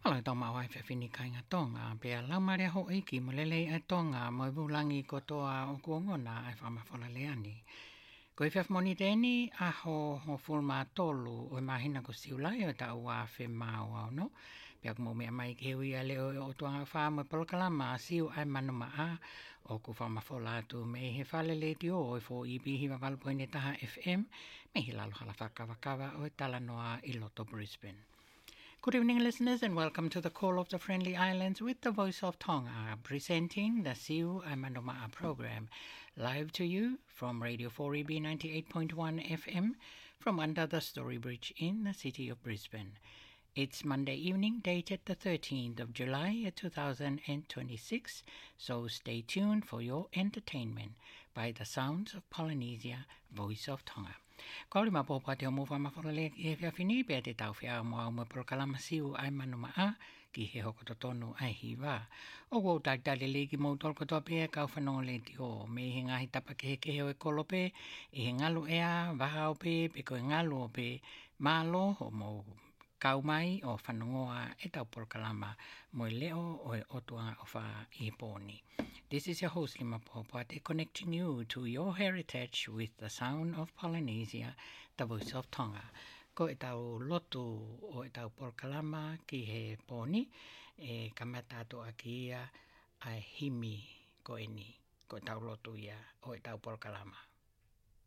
Hello, toma wai whiwhini kainga tonga, pia laumarea ho iki mo lelei ai tonga mo i vulangi kotoa o kuongona ai whamawhona leani. Ko i whiwhamoni tēni a ho fulma tolu o i mahina ko siulai o ta ua whi mau au no. Pia kumo mea mai ke hui a leo o tuanga wha mo i polokalama siu ai manuma a o ku whamawhola atu me he whale le ti o i fo i bihi wa valpoine taha FM me hi lalo hala whakawakawa o i talanoa i loto Brisbane. Good evening, listeners, and welcome to the Call of the Friendly Islands with the Voice of Tonga, presenting the Siu Amandoma'a program, live to you from Radio 4EB 98.1 FM from under the Story Bridge in the city of Brisbane. It's Monday evening, dated the 13th of July 2026, so stay tuned for your entertainment by the sounds of Polynesia, Voice of Tonga. Kauri ma pōpua te o mō whamawhorale e whiawhini, pēr te tau whia mo au mo porokalama siu ai manuma ki he hoko tonu ai hiwa. O wau taitale leki mō tolko toa pēr kau whanonga le ti o, me he ngahi tapa ke o e kolo pē, e he ngalu ea, waha o pē, pe ko e ngalu o pē, mālo ho mō kau mai o whanongoa e tau porokalama mo i leo o e otua o wha i pōni. This is your host, Lima Popate, connecting you to your heritage with the sound of Polynesia, the Voice of Tonga. Ko e tau lotu o e tau porokalama ki he pōni, e kamatato a ki ia a himi ko e ni, ko e tau lotu ia o e tau porokalama.